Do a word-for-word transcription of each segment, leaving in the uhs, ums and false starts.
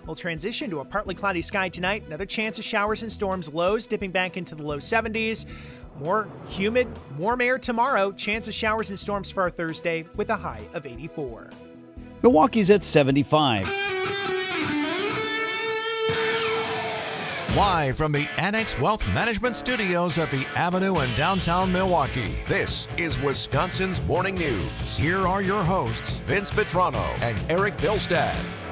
We'll transition to a partly cloudy sky tonight. Another chance of showers and storms, lows dipping back into the low seventies. More humid, warm air tomorrow. Chance of showers and storms for our Thursday with a high of eighty-four. Milwaukee's at seventy-five. Live from the Annex Wealth Management Studios at the Avenue in downtown Milwaukee, this is Wisconsin's Morning News. Here are your hosts, Vince Vitrano and Eric Bilstad.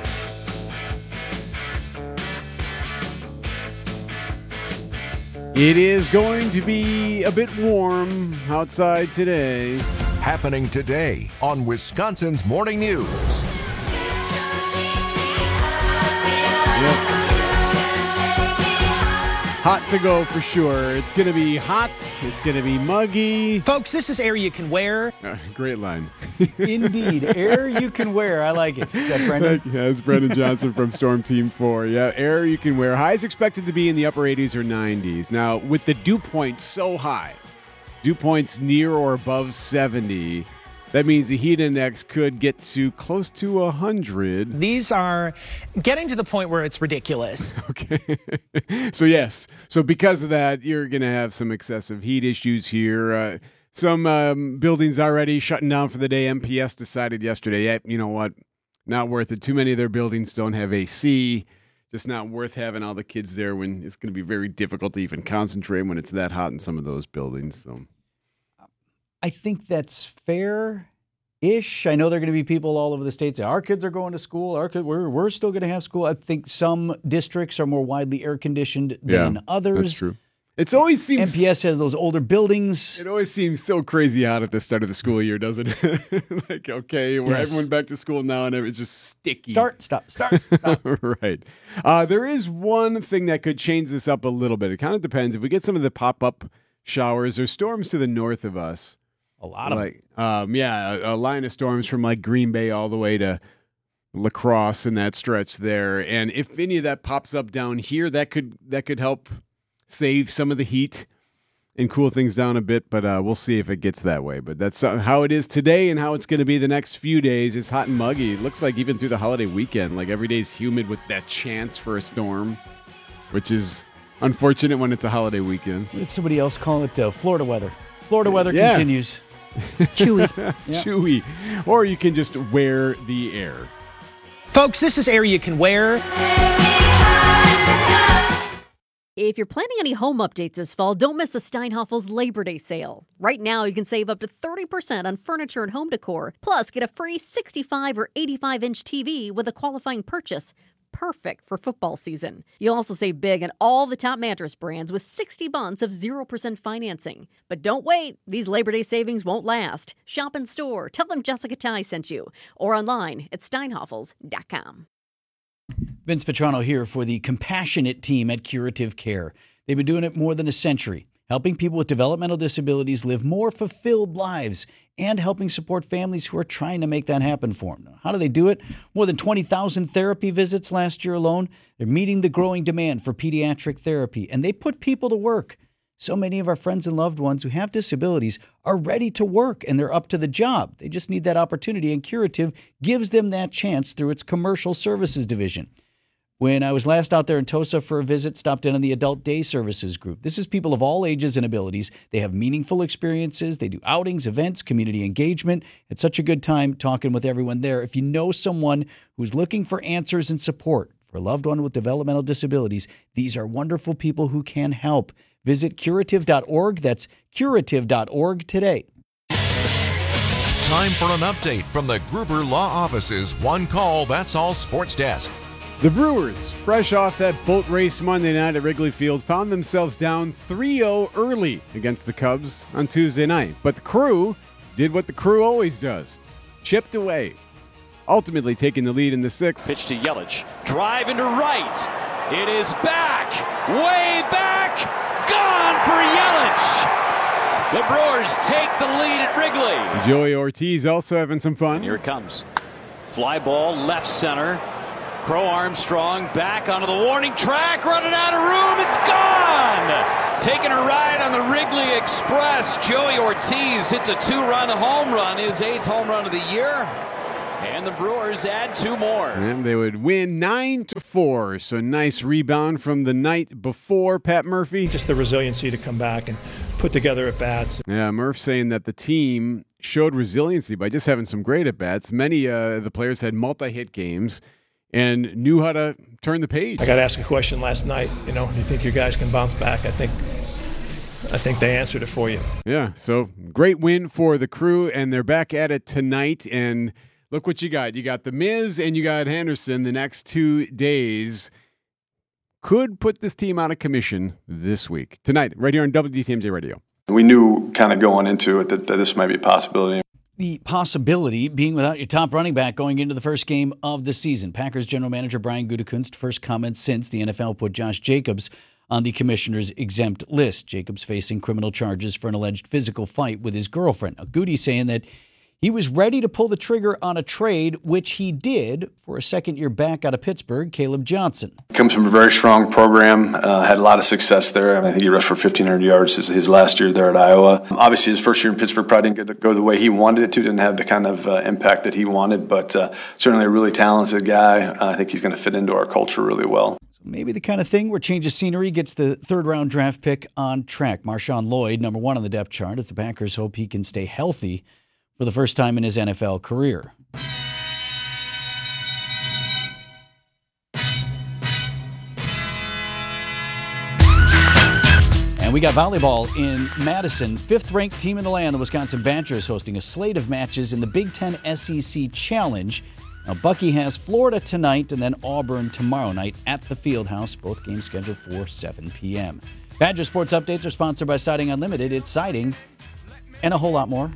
It is going to be a bit warm outside today. Happening today on Wisconsin's Morning News. Yep. Hot to go for sure. It's going to be hot. It's going to be muggy. Folks, this is air you can wear. Uh, great line. Indeed. Air you can wear. I like it. Is that Brendan? Yeah, it's Brendan Johnson from Storm Team four. Yeah, air you can wear. Highs expected to be in the upper eighties or nineties. Now, with the dew point so high, dew points near or above seventy, that means the heat index could get to close to one hundred. These are getting to the point where it's ridiculous. Okay. So, yes. So, because of that, you're going to have some excessive heat issues here. Uh, some um, buildings already shutting down for the day. M P S decided yesterday, yeah, you know what? Not worth it. Too many of their buildings don't have A C. Just not worth having all the kids there when it's going to be very difficult to even concentrate when it's that hot in some of those buildings. So. I think that's fair-ish. I know there are going to be people all over the state say, our kids are going to school. Our kid, we're, we're still going to have school. I think some districts are more widely air-conditioned than Yeah, others. That's true. It always seems M P S has those older buildings. It always seems so crazy hot at the start of the school year, doesn't it? Like, okay, we're Yes. everyone back to school now, and it's just sticky. Start, stop, start, stop. Right. Uh, there is one thing that could change this up a little bit. It kind of depends. If we get some of the pop-up showers or storms to the north of us, A lot of like, um, yeah, a, a line of storms from like Green Bay all the way to La Crosse and that stretch there. And if any of that pops up down here, that could that could help save some of the heat and cool things down a bit. But uh, we'll see if it gets that way. But that's uh, how it is today and how it's going to be the next few days. It's hot and muggy. It looks like even through the holiday weekend, like every day's humid with that chance for a storm, which is unfortunate when it's a holiday weekend. What did somebody else call it? Uh, Florida weather. Florida weather Yeah. continues. Chewy. Yeah. Chewy. Or you can just wear the air. Folks, this is air you can wear. If you're planning any home updates this fall, don't miss a Steinhoffel's Labor Day sale. Right now, you can save up to thirty percent on furniture and home decor. Plus, get a free sixty-five or eighty-five inch T V with a qualifying purchase. Perfect for football season. You'll also save big on all the top mattress brands with sixty months of zero percent financing. But don't wait. These Labor Day savings won't last. Shop in store. Tell them Jessica Ty sent you. Or online at steinhoffels dot com. Vince Vitrano here for the compassionate team at Curative Care. They've been doing it more than a century, helping people with developmental disabilities live more fulfilled lives and helping support families who are trying to make that happen for them. How do they do it? More than twenty thousand therapy visits last year alone. They're meeting the growing demand for pediatric therapy, and they put people to work. So many of our friends and loved ones who have disabilities are ready to work, and they're up to the job. They just need that opportunity, and Curative gives them that chance through its commercial services division. When I was last out there in Tosa for a visit, stopped in on the Adult Day Services group. This is people of all ages and abilities. They have meaningful experiences. They do outings, events, community engagement. It's such a good time talking with everyone there. If you know someone who's looking for answers and support for a loved one with developmental disabilities, these are wonderful people who can help. Visit curative dot org. That's curative dot org today. Time for an update from the Gruber Law Office's One Call, That's All Sports Desk. The Brewers, fresh off that boat race Monday night at Wrigley Field, found themselves down three oh early against the Cubs on Tuesday night. But the Crew did what the Crew always does, chipped away, ultimately taking the lead in the sixth. Pitch to Yelich, drive into right. It is back, way back, gone for Yelich. The Brewers take the lead at Wrigley. Joey Ortiz also having some fun. Here it comes. Fly ball, left center. Crow Armstrong back onto the warning track, running out of room. It's gone! Taking a ride on the Wrigley Express. Joey Ortiz hits a two-run home run, his eighth home run of the year. And the Brewers add two more. And they would win nine to four. So nice rebound from the night before, Pat Murphy. Just the resiliency to come back and put together at bats. Yeah, Murph saying that the team showed resiliency by just having some great at bats. Many of uh, the players had multi-hit games and knew how to turn the page. I got asked a question last night. You know, do you think your guys can bounce back? I think. I think they answered it for you. Yeah, so great win for the Crew, and they're back at it tonight. And look what you got. You got the Miz and you got Henderson the next two days. Could put this team out of commission this week. Tonight, right here on W T M J Radio. We knew kind of going into it that, that this might be a possibility. The possibility being without your top running back going into the first game of the season. Packers general manager Brian Gutekunst, first comment since the N F L put Josh Jacobs on the commissioner's exempt list. Jacobs facing criminal charges for an alleged physical fight with his girlfriend. Now, Goody saying that he was ready to pull the trigger on a trade, which he did for a second-year back out of Pittsburgh, Caleb Johnson. Comes from a very strong program, uh, had a lot of success there. I, mean, I think he rushed for fifteen hundred yards his, his last year there at Iowa. Obviously, his first year in Pittsburgh probably didn't go the way he wanted it to, didn't have the kind of uh, impact that he wanted, but uh, certainly a really talented guy. Uh, I think he's going to fit into our culture really well. Maybe the kind of thing where change of scenery gets the third-round draft pick on track. Marshawn Lloyd, number one on the depth chart, as the Packers hope he can stay healthy for the first time in his N F L career. And we got volleyball in Madison. Fifth-ranked team in the land, the Wisconsin Badgers, hosting a slate of matches in the Big Ten S E C Challenge. Now, Bucky has Florida tonight and then Auburn tomorrow night at the Fieldhouse. Both games scheduled for seven p.m. Badger Sports Updates are sponsored by Siding Unlimited. It's siding and a whole lot more.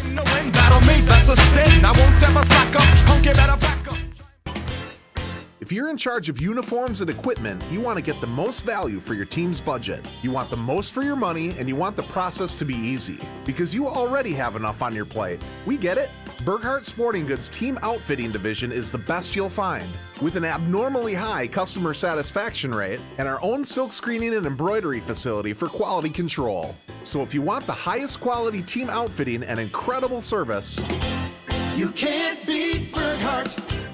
If you're in charge of uniforms and equipment, you want to get the most value for your team's budget. You want the most for your money, and you want the process to be easy. Because you already have enough on your plate. We get it. Burghardt Sporting Goods Team Outfitting Division is the best you'll find. With an abnormally high customer satisfaction rate and our own silk screening and embroidery facility for quality control. So if you want the highest quality team outfitting and incredible service, you can't beat Burghardt.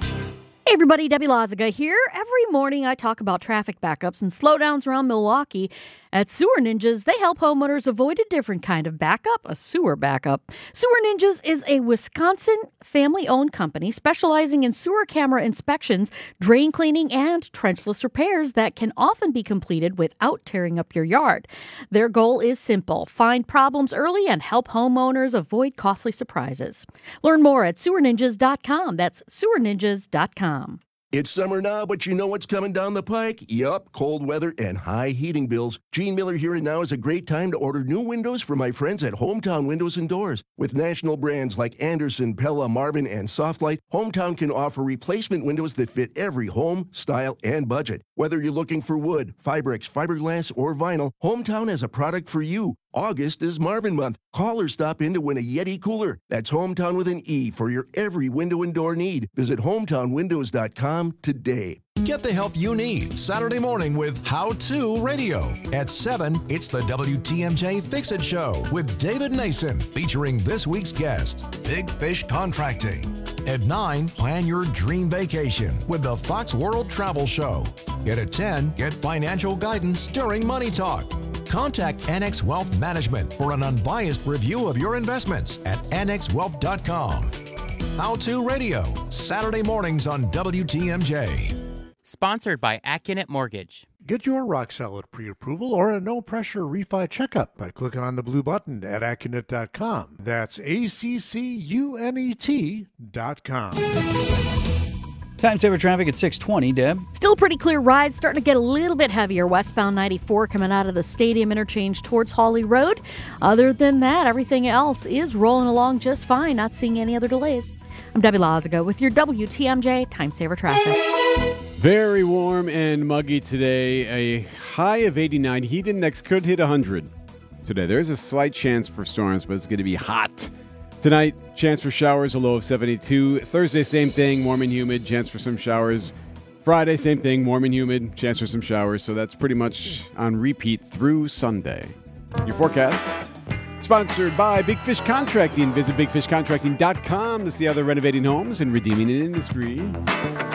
Hey everybody, Debbie Lazaga here. Every morning I talk about traffic backups and slowdowns around Milwaukee. At Sewer Ninjas, they help homeowners avoid a different kind of backup, a sewer backup. Sewer Ninjas is a Wisconsin family-owned company specializing in sewer camera inspections, drain cleaning, and trenchless repairs that can often be completed without tearing up your yard. Their goal is simple: find problems early and help homeowners avoid costly surprises. Learn more at sewer ninjas dot com. That's sewer ninjas dot com. It's summer now, but you know what's coming down the pike? Yup, cold weather and high heating bills. Gene Miller here, and now is a great time to order new windows from my friends at Hometown Windows and Doors. With national brands like Anderson, Pella, Marvin, and Softlight, Hometown can offer replacement windows that fit every home, style, and budget. Whether you're looking for wood, Fibrex, fiberglass, or vinyl, Hometown has a product for you. August is Marvin month. Call or stop in to win a Yeti cooler. That's Hometown with an E for your every window and door need. Visit hometown windows dot com today. Get the help you need Saturday morning with How To Radio. At seven, it's the W T M J Fix-It Show with David Nason, featuring this week's guest, Big Fish Contracting. At nine, plan your dream vacation with the Fox World Travel Show. Yet at ten, get financial guidance during Money Talk. Contact Annex Wealth Management for an unbiased review of your investments at annex wealth dot com. How To Radio, Saturday mornings on W T M J. Sponsored by Accunet Mortgage. Get your rock-solid pre-approval or a no-pressure refi checkup by clicking on the blue button at accunet dot com. That's A C C U N E T dot com. Time saver traffic at six twenty, Deb. Still pretty clear rides, starting to get a little bit heavier. Westbound ninety-four coming out of the stadium interchange towards Hawley Road. Other than that, everything else is rolling along just fine. Not seeing any other delays. I'm Debbie Lazaga with your W T M J Time Saver Traffic. Very warm and muggy today. A high of eighty-nine. Heat index could hit one hundred today. There's a slight chance for storms, but it's going to be hot. Tonight, chance for showers, a low of seventy-two. Thursday, same thing, warm and humid, chance for some showers. Friday, same thing, warm and humid, chance for some showers. So that's pretty much on repeat through Sunday. Your forecast, sponsored by Big Fish Contracting. Visit big fish contracting dot com to see how they're renovating homes and redeeming an industry.